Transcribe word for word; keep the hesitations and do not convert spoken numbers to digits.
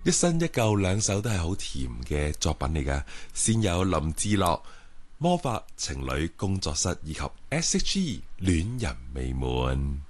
一新一舊兩首都係好甜嘅作品嚟㗎。先有林志樂魔法情侶工作室以及 S H E 戀人未滿。